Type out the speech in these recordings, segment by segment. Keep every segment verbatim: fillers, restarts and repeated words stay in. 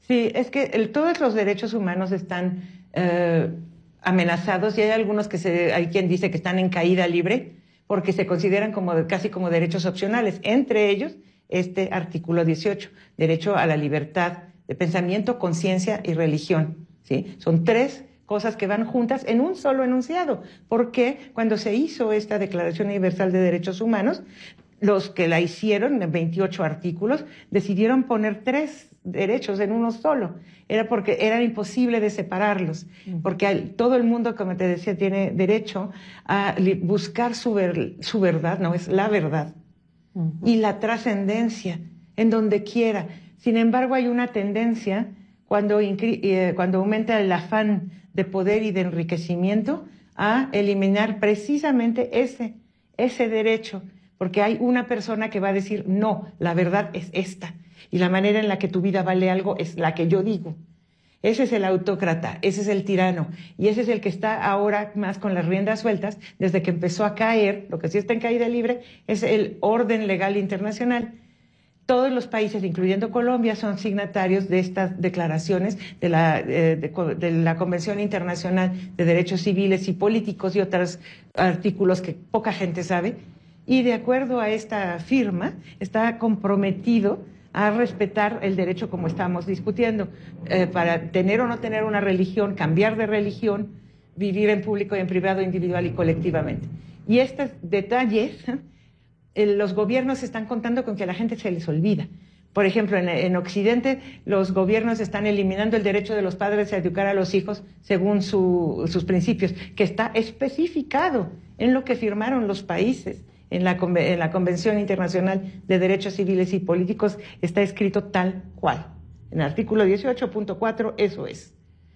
Sí, es que el, todos los derechos humanos están eh, amenazados y hay algunos que se, hay quien dice que están en caída libre porque se consideran como casi como derechos opcionales, entre ellos este artículo dieciocho, derecho a la libertad de pensamiento, conciencia y religión, ¿sí? Son tres cosas que van juntas en un solo enunciado, porque cuando se hizo esta Declaración Universal de Derechos Humanos, los que la hicieron, en veintiocho artículos, decidieron poner tres derechos en uno solo. Era porque era imposible de separarlos, porque todo el mundo, como te decía, tiene derecho a buscar su, ver, su verdad, no es la verdad, uh-huh. y la trascendencia en donde quiera. Sin embargo, hay una tendencia cuando, eh, cuando aumenta el afán de poder y de enriquecimiento a eliminar precisamente ese, ese derecho, porque hay una persona que va a decir, no, la verdad es esta, y la manera en la que tu vida vale algo es la que yo digo. Ese es el autócrata, ese es el tirano, y ese es el que está ahora más con las riendas sueltas, desde que empezó a caer, lo que sí está en caída libre, es el orden legal internacional. Todos los países, incluyendo Colombia, son signatarios de estas declaraciones de la, eh, de, de la Convención Internacional de Derechos Civiles y Políticos y otros artículos que poca gente sabe, y de acuerdo a esta firma está comprometido a respetar el derecho como estamos discutiendo, eh, para tener o no tener una religión, cambiar de religión, vivir en público y en privado, individual y colectivamente. Y estos detalles, eh, los gobiernos están contando con que a la gente se les olvida. Por ejemplo, en, en Occidente los gobiernos están eliminando el derecho de los padres a educar a los hijos según su, sus principios, que está especificado en lo que firmaron los países. En la, en la Convención Internacional de Derechos Civiles y Políticos está escrito tal cual. En el artículo dieciocho punto cuatro eso es.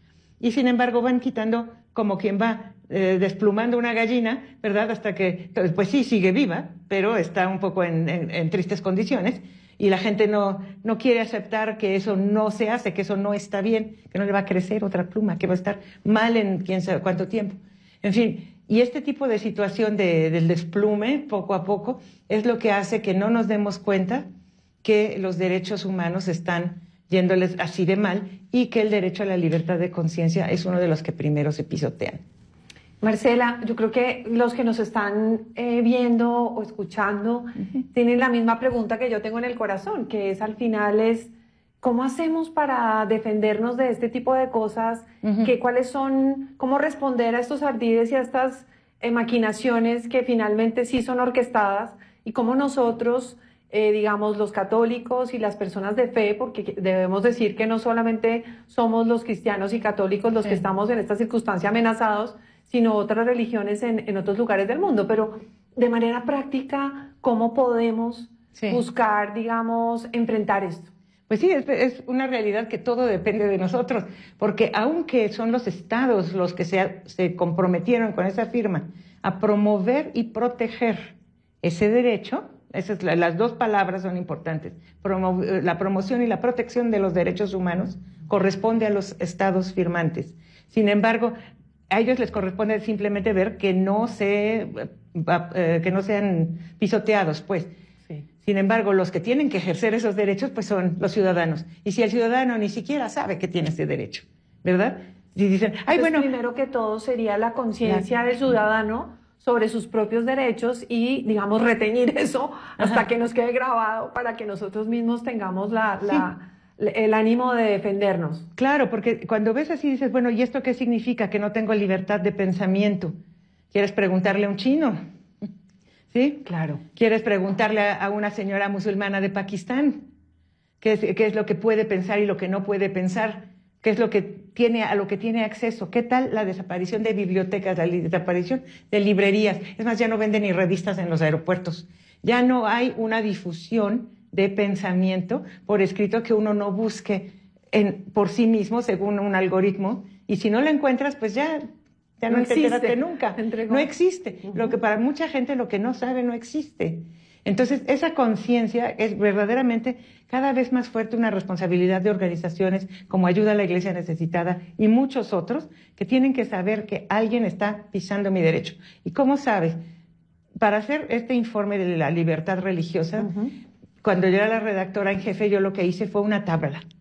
Y sin embargo van quitando como quien va eh, desplumando una gallina, ¿verdad? Hasta que, pues sí, sigue viva, pero está un poco en, en, en tristes condiciones. Y la gente no, no quiere aceptar que eso no se hace, que eso no está bien, que no le va a crecer otra pluma, que va a estar mal en quién sabe cuánto tiempo. En fin, y este tipo de situación de, del desplume, poco a poco, es lo que hace que no nos demos cuenta que los derechos humanos están yéndoles así de mal y que el derecho a la libertad de conciencia es uno de los que primero se pisotean. Marcela, yo creo que los que nos están eh, viendo o escuchando uh-huh. tienen la misma pregunta que yo tengo en el corazón, que es al final es, ¿cómo hacemos para defendernos de este tipo de cosas? Uh-huh. ¿Qué, ¿Cuáles son, cómo responder a estos ardides y a estas eh, maquinaciones que finalmente sí son orquestadas? Y cómo nosotros, eh, digamos, los católicos y las personas de fe, porque debemos decir que no solamente somos los cristianos y católicos los sí. que estamos en esta circunstancia amenazados, sino otras religiones en, en otros lugares del mundo. Pero de manera práctica, ¿cómo podemos sí. buscar, digamos, enfrentar esto? Pues sí, es, es una realidad que todo depende de nosotros, porque aunque son los estados los que se, se comprometieron con esa firma a promover y proteger ese derecho, esas, las dos palabras son importantes, Promo, la promoción y la protección de los derechos humanos corresponde a los estados firmantes. Sin embargo, a ellos les corresponde simplemente ver que no, se, eh, que no sean pisoteados, pues. Sí. Sin embargo, los que tienen que ejercer esos derechos, pues son los ciudadanos. Y si el ciudadano ni siquiera sabe que tiene ese derecho, ¿verdad? Y dicen, ay, Entonces, bueno. primero que todo sería la conciencia del ciudadano sobre sus propios derechos y, digamos, retener eso hasta Ajá. que nos quede grabado para que nosotros mismos tengamos la, la, sí. el ánimo de defendernos. Claro, porque cuando ves así dices, bueno, ¿y esto qué significa? Que no tengo libertad de pensamiento. ¿Quieres preguntarle a un chino? ¿Sí? Claro. ¿Quieres preguntarle a, a una señora musulmana de Pakistán qué es, qué es lo que puede pensar y lo que no puede pensar? ¿Qué es lo que tiene, a lo que tiene acceso? ¿Qué tal la desaparición de bibliotecas, la desaparición de librerías? Es más, ya no venden ni revistas en los aeropuertos. Ya no hay una difusión de pensamiento por escrito que uno no busque en, por sí mismo según un algoritmo. Y si no lo encuentras, pues ya... Ya no, no te enteraste nunca. Entregó. No existe. Uh-huh. Lo que para mucha gente lo que no sabe no existe. Entonces, esa conciencia es verdaderamente cada vez más fuerte, una responsabilidad de organizaciones como Ayuda a la Iglesia Necesitada y muchos otros que tienen que saber que alguien está pisando mi derecho. ¿Y cómo sabes? Para hacer este informe de la libertad religiosa, uh-huh. cuando yo era la redactora en jefe, yo lo que hice fue una tabla.